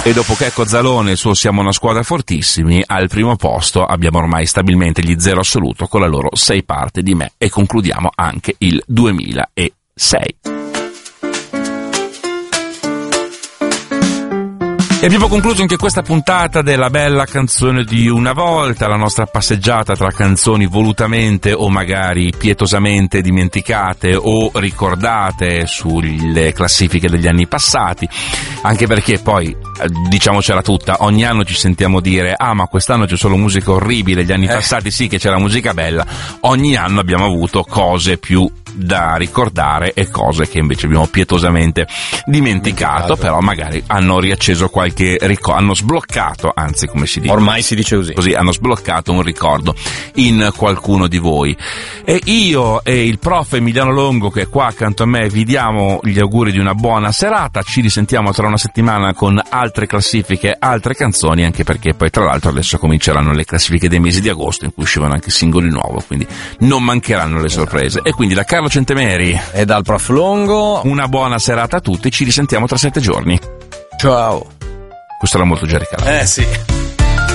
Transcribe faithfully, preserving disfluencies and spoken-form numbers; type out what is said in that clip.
E dopo Checco Zalone e il suo Siamo una squadra fortissimi, al primo posto abbiamo ormai stabilmente gli Zero Assoluto con la loro Sei parte di me, e concludiamo anche il duemilasei. E abbiamo concluso anche questa puntata della bella canzone di una volta, la nostra passeggiata tra canzoni volutamente o magari pietosamente dimenticate o ricordate sulle classifiche degli anni passati, anche perché poi, diciamocela tutta, ogni anno ci sentiamo dire ah ma quest'anno c'è solo musica orribile, gli anni eh. passati sì che c'era musica bella, ogni anno abbiamo avuto cose più da ricordare e cose che invece abbiamo pietosamente dimenticato, però magari hanno riacceso qualche ricordo, hanno sbloccato, anzi come si dice, ormai si dice così, così hanno sbloccato un ricordo in qualcuno di voi. E io e il prof Emiliano Longo, che è qua accanto a me, vi diamo gli auguri di una buona serata. Ci risentiamo tra una settimana con altre classifiche, altre canzoni, anche perché poi tra l'altro adesso cominceranno le classifiche dei mesi di agosto in cui uscivano anche singoli nuovi, quindi non mancheranno le sorprese. E quindi da Carlo Centemeri e dal prof Longo una buona serata a tutti, ci risentiamo tra sette giorni. Ciao. Questo era molto Jerry Calà. Eh sì.